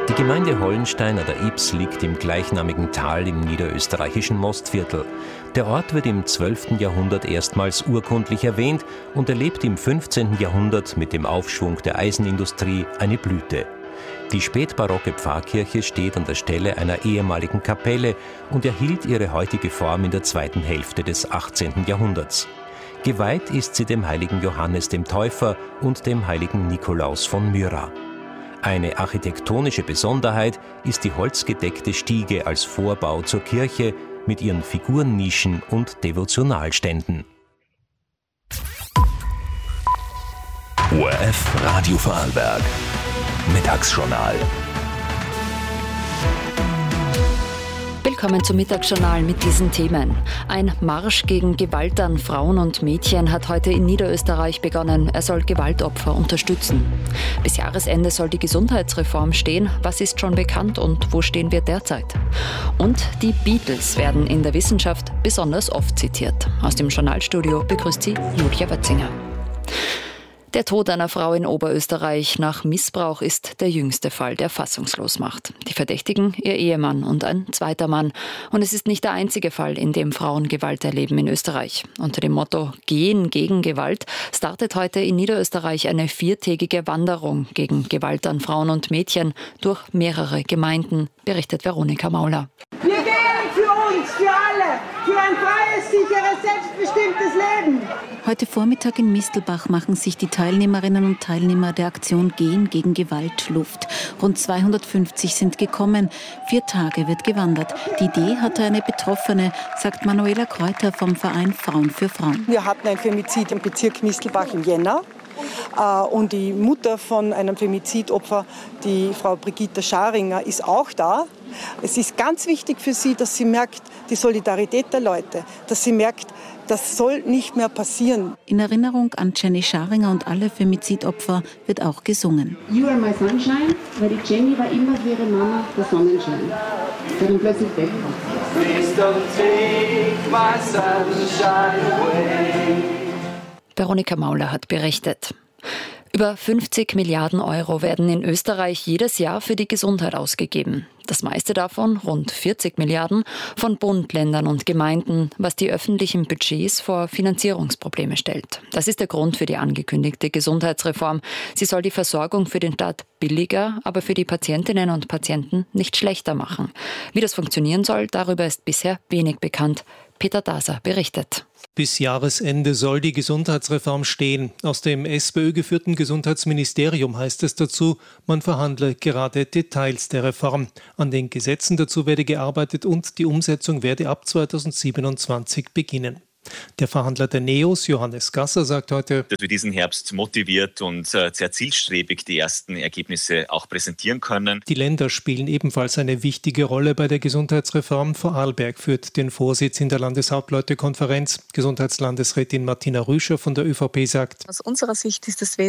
Die Gemeinde Hollenstein an der Ybbs liegt im gleichnamigen Tal im niederösterreichischen Mostviertel. Der Ort wird im 12. Jahrhundert erstmals urkundlich erwähnt und erlebt im 15. Jahrhundert mit dem Aufschwung der Eisenindustrie eine Blüte. Die spätbarocke Pfarrkirche steht an der Stelle einer ehemaligen Kapelle und erhielt ihre heutige Form in der zweiten Hälfte des 18. Jahrhunderts. Geweiht ist sie dem heiligen Johannes dem Täufer und dem heiligen Nikolaus von Myra. Eine architektonische Besonderheit ist die holzgedeckte Stiege als Vorbau zur Kirche mit ihren Figurennischen und Devotionalständen. ORF Radio Vorarlberg. Mittagsjournal. Willkommen zum Mittagsjournal mit diesen Themen. Ein Marsch gegen Gewalt an Frauen und Mädchen hat heute in Niederösterreich begonnen. Er soll Gewaltopfer unterstützen. Bis Jahresende soll die Gesundheitsreform stehen. Was ist schon bekannt und wo stehen wir derzeit? Und die Beatles werden in der Wissenschaft besonders oft zitiert. Aus dem Journalstudio begrüßt sie Julia Wötzinger. Der Tod einer Frau in Oberösterreich nach Missbrauch ist der jüngste Fall, der fassungslos macht. Die Verdächtigen, ihr Ehemann und ein zweiter Mann. Und es ist nicht der einzige Fall, in dem Frauen Gewalt erleben in Österreich. Unter dem Motto Gehen gegen Gewalt startet heute in Niederösterreich eine 4-tägige Wanderung gegen Gewalt an Frauen und Mädchen durch mehrere Gemeinden, berichtet Veronika Mauler. Wir gehen für uns, für alle, für ein freies, sicheres, selbstbestimmtes Leben. Heute Vormittag in Mistelbach machen sich die Teilnehmerinnen und Teilnehmer der Aktion Gehen gegen Gewalt Luft. Rund 250 sind gekommen. 4 Tage wird gewandert. Die Idee hatte eine Betroffene, sagt Manuela Kräuter vom Verein Frauen für Frauen. Wir hatten ein Femizid im Bezirk Mistelbach im Jänner. Und die Mutter von einem Femizidopfer, die Frau Brigitte Scharinger, ist auch da. Es ist ganz wichtig für sie, dass sie merkt, die Solidarität der Leute, dass sie merkt, das soll nicht mehr passieren. In Erinnerung an Jenny Scharinger und alle Femizidopfer wird auch gesungen. You are my sunshine, weil die Jenny war immer für ihre Mama der Sonnenschein. Sie hat ihn plötzlich weg. Please don't take my sunshine away. Veronika Mauler hat berichtet. Über 50 Milliarden Euro werden in Österreich jedes Jahr für die Gesundheit ausgegeben. Das meiste davon, rund 40 Milliarden, von Bund, Ländern und Gemeinden, was die öffentlichen Budgets vor Finanzierungsprobleme stellt. Das ist der Grund für die angekündigte Gesundheitsreform. Sie soll die Versorgung für den Staat billiger, aber für die Patientinnen und Patienten nicht schlechter machen. Wie das funktionieren soll, darüber ist bisher wenig bekannt. Peter Daser berichtet. Bis Jahresende soll die Gesundheitsreform stehen. Aus dem SPÖ-geführten Gesundheitsministerium heißt es dazu, man verhandle gerade Details der Reform. An den Gesetzen dazu werde gearbeitet und die Umsetzung werde ab 2027 beginnen. Der Verhandler der NEOS, Johannes Gasser, sagt heute, dass wir diesen Herbst motiviert und sehr zielstrebig die ersten Ergebnisse auch präsentieren können. Die Länder spielen ebenfalls eine wichtige Rolle bei der Gesundheitsreform. Vorarlberg führt den Vorsitz in der Landeshauptleutekonferenz. Gesundheitslandesrätin Martina Rüscher von der ÖVP sagt, aus unserer Sicht ist es